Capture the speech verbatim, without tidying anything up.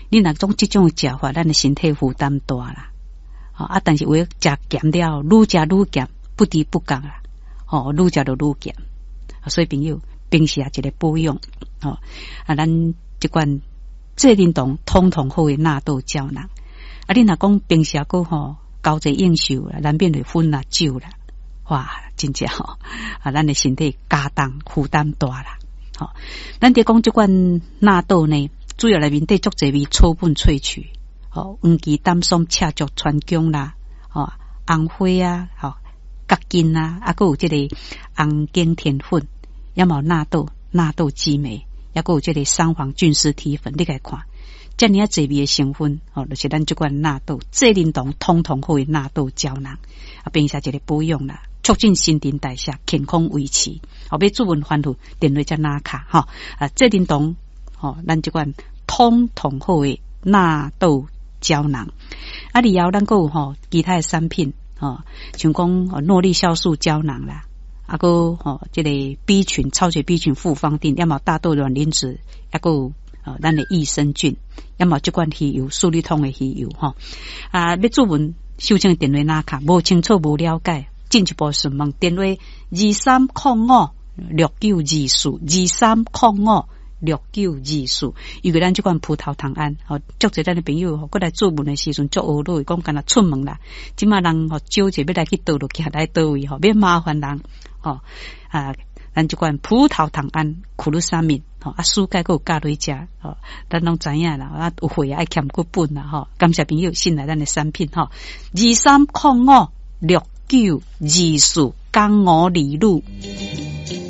你若种这种食法，咱的身体负担大啦。哦啊，但是为食咸了，愈食愈咸，不敌不降啦。哦，愈食就愈咸。所以朋友，平时也一个保养。哦啊，咱这款这运动通通好的纳豆胶囊。啊，你若讲平时个吼，交际应酬啦，难免会薰啦酒啦。哇，真正吼啊，咱的身体加重负担大啦。好、哦，咱伫讲这款纳豆呢，主要来面对足侪味草本萃取，哦，黄芪、丹松、赤竹、川芎啦，哦，红花啊，哦，角根啊，啊，还有这个红景田粉，也有纳豆、纳豆激酶，也还有这个三黄菌丝体粉，你来看。这样啊，侪味的成分哦，就是咱这款纳豆，这灵动通通好的纳豆胶囊，啊，并且一个保养啦，促进新陈代谢，健康维持。后要注文欢呼，电话再拿卡哈啊，这灵动哦，咱这款通通好的纳豆胶囊。啊，以后咱还有吼其他的产品哦，像讲哦诺丽酵素胶囊啦，啊个哦这个 B 群超级 B 群复方定，要么大豆卵磷脂，啊个哦咱的益生菌。要么这款鱼油，数理通的鱼油哈啊！要注文收证电话拿卡，无清楚无了解，进一步询问电话二三零五六九二四二三零五六九二四。如果咱这款葡萄糖胺，哦，足侪咱的朋友，过来注文的时阵，足学落讲，干那出门啦，即马人哦少者要来去倒落去，来倒位吼，免麻烦人哦啊。咱这款葡萄糖胺库鲁沙敏，吼啊，蔬钙有加瑞加，吼，咱拢知影啦，啊，有会爱欠骨本啦，吼，感谢朋友信赖咱的产品，吼，二三零五六九二四江五里路。